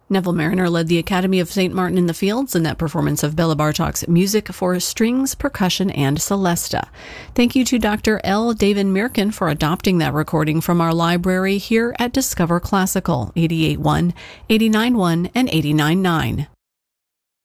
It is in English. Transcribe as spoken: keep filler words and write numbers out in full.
Neville Mariner led the Academy of Saint Martin in the Fields in that performance of Bela Bartok's Music for Strings, Percussion, and Celesta. Thank you to Doctor L. David Mirkin for adopting that recording from our library here at Discover Classical, eighty-eight point one, eighty-nine point one, and eighty-nine point nine.